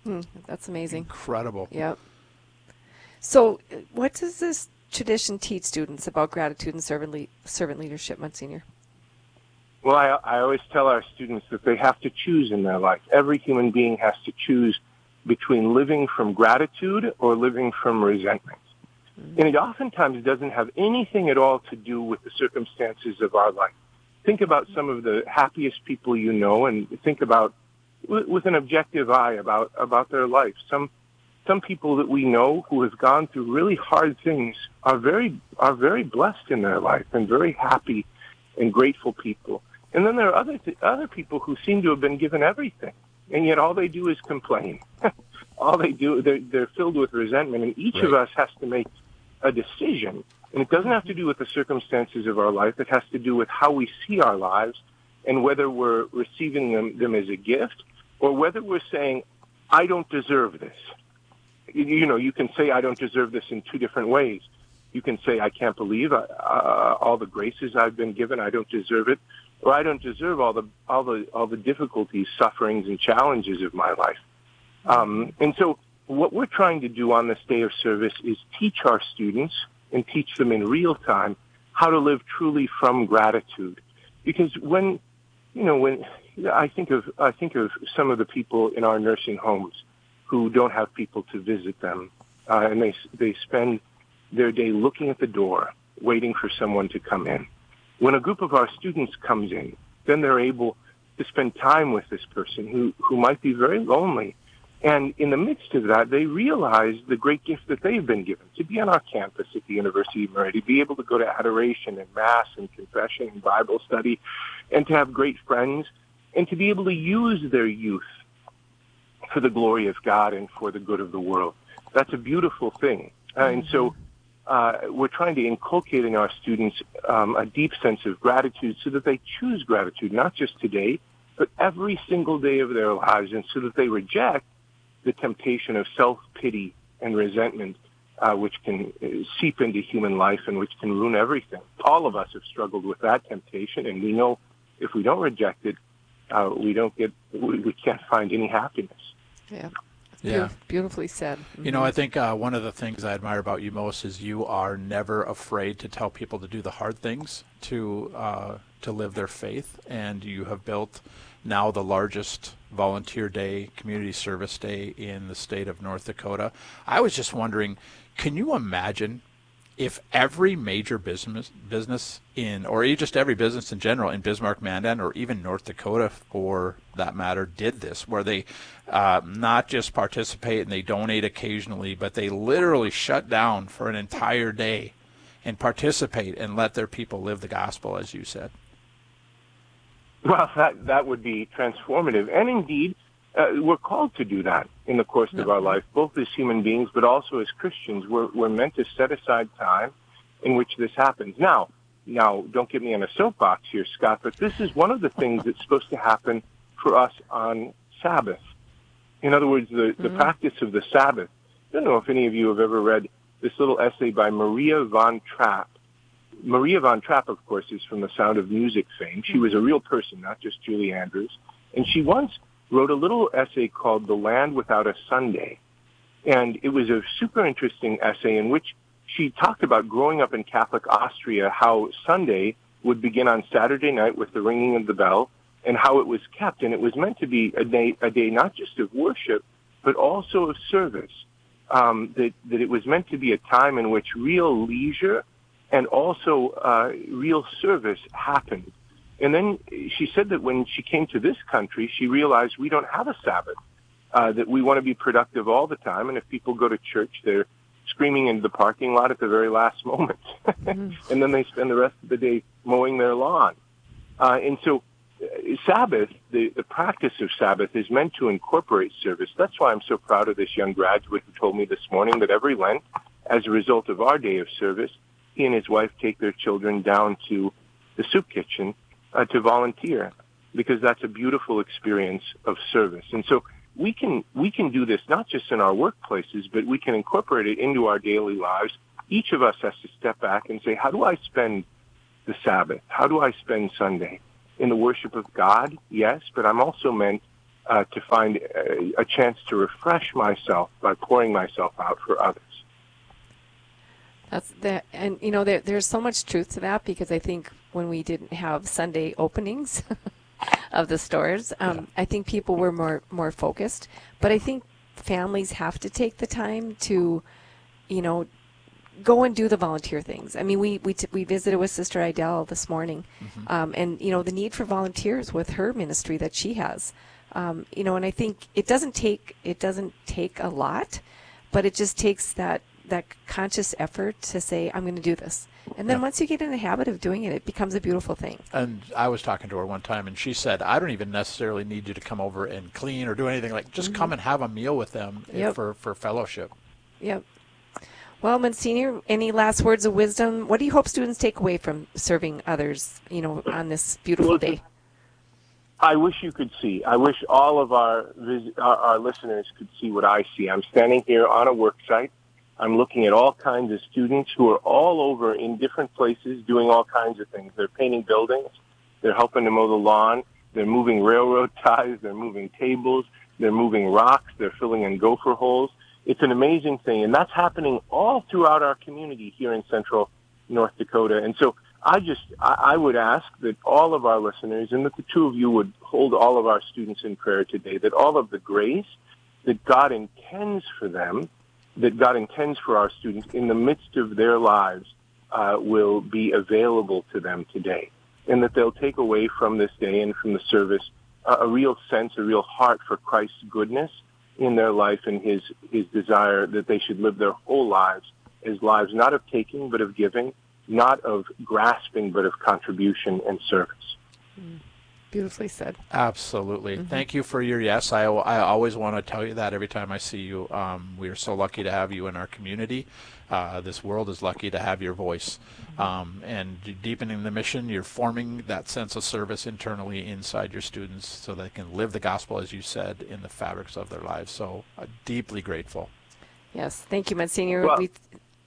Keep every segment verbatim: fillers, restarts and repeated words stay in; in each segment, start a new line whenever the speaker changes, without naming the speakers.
Mm, that's amazing.
Incredible.
Yep. So, uh, what does this tradition teach students about gratitude and servant le- servant leadership, Monsignor?
Well, I, I always tell our students that they have to choose in their life. Every human being has to choose between living from gratitude or living from resentment.
Mm.
And it oftentimes doesn't have anything at all to do with the circumstances of our life. Think about some of the happiest people you know, and think about, with an objective eye, about, about their life. Some, some people that we know who have gone through really hard things are very, are very blessed in their life and very happy and grateful people. And then there are other, th- other people who seem to have been given everything, and yet all they do is complain. All they do, they're, they're filled with resentment, and each
Right.
of us has to make a decision. And it doesn't have to do with the circumstances of our life. It has to do with how we see our lives and whether we're receiving them, them as a gift or whether we're saying, I don't deserve this. You, you know, you can say, I don't deserve this in two different ways. You can say, I can't believe uh, uh, all the graces I've been given. I don't deserve it. Or I don't deserve all the, all the, all the difficulties, sufferings, and challenges of my life. Um, and so what we're trying to do on this day of service is teach our students and teach them in real time how to live truly from gratitude. Because when, you know, when I think of, I think of some of the people in our nursing homes who don't have people to visit them, uh, and they, they spend their day looking at the door, waiting for someone to come in. When a group of our students comes in, then they're able to spend time with this person who, who might be very lonely. And in the midst of that, they realize the great gift that they've been given to be on our campus at the University of Murray, to be able to go to adoration and Mass and confession and Bible study, and to have great friends, and to be able to use their youth for the glory of God and for the good of the world. That's a beautiful thing. Uh, and so uh, we're trying to inculcate in our students um, a deep sense of gratitude so that they choose gratitude, not just today, but every single day of their lives, and so that they reject the temptation of self-pity and resentment, uh, which can uh, seep into human life and which can ruin everything. All of us have struggled with that temptation, and we know if we don't reject it, uh, we don't get, we, we can't find any happiness.
Yeah.
Yeah.
Beautifully said. Mm-hmm.
You know, I think uh, one of the things I admire about you most is you are never afraid to tell people to do the hard things to uh, to live their faith, and you have built now the largest volunteer day, community service day in the state of North Dakota. I was just wondering, can you imagine if every major business business in, or just every business in general in Bismarck, Mandan, or even North Dakota for that matter, did this, where they uh, not just participate and they donate occasionally, but they literally shut down for an entire day and participate and let their people live the gospel, as you said?
Well, that, that would be transformative. And indeed, uh, we're called to do that in the course of our life, both as human beings, but also as Christians. We're, we're meant to set aside time in which this happens. Now, now, don't get me on a soapbox here, Scott, but this is one of the things that's supposed to happen for us on Sabbath. In other words, the, the mm-hmm. practice of the Sabbath. I don't know if any of you have ever read this little essay by Maria von Trapp. Maria von Trapp, of course, is from the Sound of Music fame. She was a real person, not just Julie Andrews. And she once wrote a little essay called The Land Without a Sunday. And it was a super interesting essay in which she talked about growing up in Catholic Austria, how Sunday would begin on Saturday night with the ringing of the bell, and how it was kept. And it was meant to be a day, a day not just of worship, but also of service. Um, that, that it was meant to be a time in which real leisure and also uh, real service happened. And then she said that when she came to this country, she realized we don't have a Sabbath, uh, that we want to be productive all the time, and if people go to church, they're screaming into the parking lot at the very last moment. Mm-hmm. And then they spend the rest of the day mowing their lawn. Uh, and so uh, Sabbath, the, the practice of Sabbath is meant to incorporate service. That's why I'm so proud of this young graduate who told me this morning that every Lent, as a result of our day of service, he and his wife take their children down to the soup kitchen uh, to volunteer, because that's a beautiful experience of service. And so we can we can do this not just in our workplaces, but we can incorporate it into our daily lives. Each of us has to step back and say, how do I spend the Sabbath? How do I spend Sunday? In the worship of God, yes, but I'm also meant uh, to find a, a chance to refresh myself by pouring myself out for others.
That's that, and you know, there, there's so much truth to that, because I think when we didn't have Sunday openings of the stores, um, yeah. I think people were more more focused. But I think families have to take the time to, you know, go and do the volunteer things. I mean, we we t- we visited with Sister Idell this morning, mm-hmm. um, and you know, the need for volunteers with her ministry that she has, um, you know, and I think it doesn't take it doesn't take a lot, but it just takes that. that conscious effort to say, I'm going to do this. And then yeah. once you get in the habit of doing it, it becomes a beautiful thing.
And I was talking to her one time, and she said, I don't even necessarily need you to come over and clean or do anything. Like, just mm-hmm. come and have a meal with them yep. for, for fellowship.
Yep. Well, Monsignor, any last words of wisdom? What do you hope students take away from serving others, you know, on this beautiful day?
I wish you could see. I wish all of our, vis- our, our listeners could see what I see. I'm standing here on a work site. I'm looking at all kinds of students who are all over in different places doing all kinds of things. They're painting buildings. They're helping to mow the lawn. They're moving railroad ties. They're moving tables. They're moving rocks. They're filling in gopher holes. It's an amazing thing, and that's happening all throughout our community here in central North Dakota. And so I just, I would ask that all of our listeners, and that the two of you would hold all of our students in prayer today, that all of the grace that God intends for them, that God intends for our students in the midst of their lives uh, will be available to them today. And that they'll take away from this day and from the service uh, a real sense, a real heart for Christ's goodness in their life, and his, his desire that they should live their whole lives as lives not of taking but of giving, not of grasping but of contribution and service.
Mm. Beautifully said.
Absolutely. Mm-hmm. Thank you for your yes. I, I always want to tell you that every time I see you. Um, we are so lucky to have you in our community. Uh, this world is lucky to have your voice. Mm-hmm. Um, and deepening the mission, you're forming that sense of service internally inside your students so they can live the gospel, as you said, in the fabrics of their lives. So uh, deeply grateful.
Yes. Thank you, Monsignor.
Well,
we th-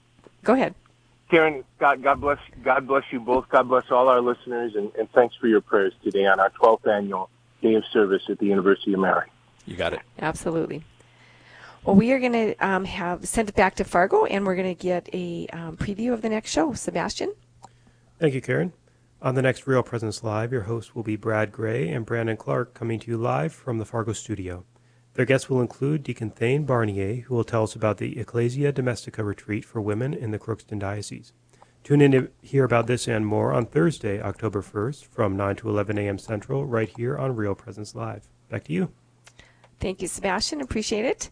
Go ahead.
Karen, God, God bless, God bless you both. God bless all our listeners, and, and thanks for your prayers today on our twelfth annual Day of Service at the University of Mary.
You got it.
Absolutely. Well, we are going to um, have send it back to Fargo, and we're going to get a um, preview of the next show. Sebastian?
Thank you, Karen. On the next Real Presence Live, your hosts will be Brad Gray and Brandon Clark, coming to you live from the Fargo studio. Their guests will include Deacon Thane Barnier, who will tell us about the Ecclesia Domestica retreat for women in the Crookston Diocese. Tune in to hear about this and more on Thursday, October first, from nine to eleven a.m. Central, right here on Real Presence Live. Back to you.
Thank you, Sebastian. Appreciate it.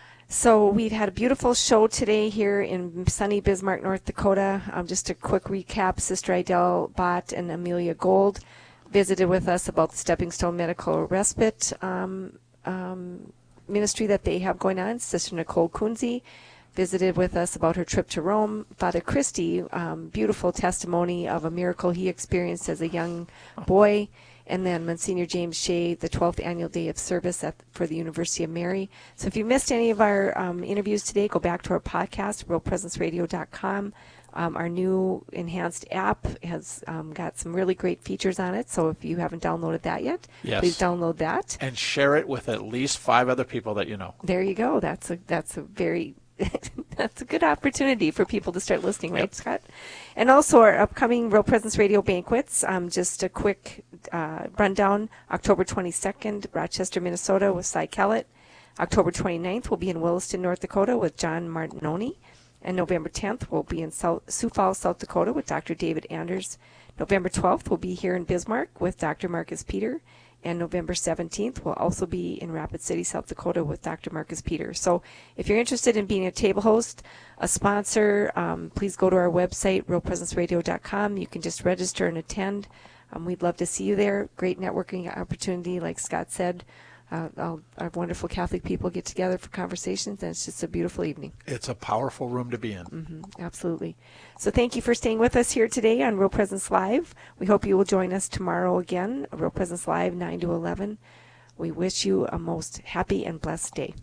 So we've had a beautiful show today here in sunny Bismarck, North Dakota. Um, just a quick recap. Sister Idell Bott and Amelia Gold visited with us about the Stepping Stone Medical Respite um, um, ministry that they have going on. Sister Nicole Kunze visited with us about her trip to Rome. Father Christie, um, beautiful testimony of a miracle he experienced as a young boy. And then Monsignor James Shea, the twelfth annual day of service at, for the University of Mary. So if you missed any of our um, interviews today, go back to our podcast, real presence radio dot com. Um, our new enhanced app has um, got some really great features on it. So if you haven't downloaded that yet,
yes.
please download that.
And share it with at least five other people that you know.
There you go. That's a that's a very that's a good opportunity for people to start listening, right, yep. Scott? And also our upcoming Real Presence Radio banquets. Um, just a quick uh, rundown. October twenty-second, Rochester, Minnesota with Cy Kellett. October twenty-ninth, we'll be in Williston, North Dakota with John Martinoni. And November tenth, we'll be in South, Sioux Falls, South Dakota with Doctor David Anders. November twelfth, we'll be here in Bismarck with Doctor Marcus Peter. And November seventeenth, we'll also be in Rapid City, South Dakota with Doctor Marcus Peter. So if you're interested in being a table host, a sponsor, um, please go to our website, real presence radio dot com. You can just register and attend. Um, we'd love to see you there. Great networking opportunity, like Scott said. Uh, all our wonderful Catholic people get together for conversations, and it's just a beautiful evening.
It's a powerful room to be in.
Mm-hmm, absolutely. So thank you for staying with us here today on Real Presence Live. We hope you will join us tomorrow again, Real Presence Live, nine to eleven. We wish you a most happy and blessed day.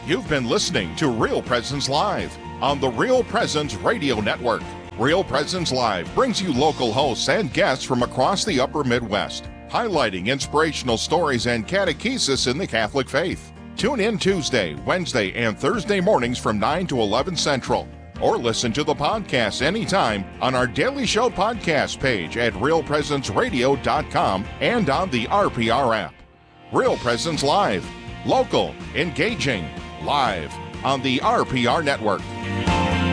You've been listening to Real Presence Live on the Real Presence Radio Network. Real Presence Live brings you local hosts and guests from across the upper Midwest, highlighting inspirational stories and catechesis in the Catholic faith. Tune in Tuesday, Wednesday, and Thursday mornings from nine to eleven Central, or listen to the podcast anytime on our Daily Show podcast page at real presence radio dot com and on the R P R app. Real Presence Live, local, engaging, live on the R P R Network.